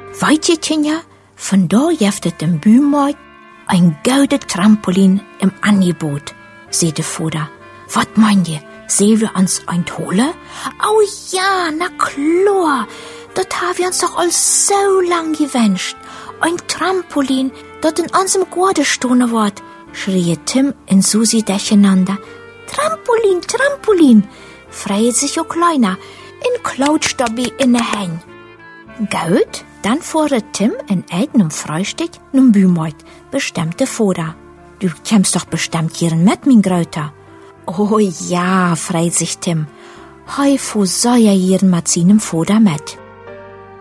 Weet je, Tjinja, vandaag heeft het een buurmeid een gouden trampolin im Angebot, zei de Vater. Wat mein je, zullen wir uns holen? Oh ja, na klar, dat haben wir uns doch al so lang gewünscht. Ein Trampolin, dat in unserem Garten stehen wird, schrien Tim und Susi durcheinander. Trampolin, Trampolin, freut sich auch kleiner, in klautsch dabei in der Hang. Gut, dann fuhren Tim in eigenem Frühstück nun Bühmeut, bestimmte Vater. Du kämst doch bestimmt hier mit, mein Gröter. Oh ja, freut sich Tim. Heu fuhr so ja hier mit seinem Vater mit.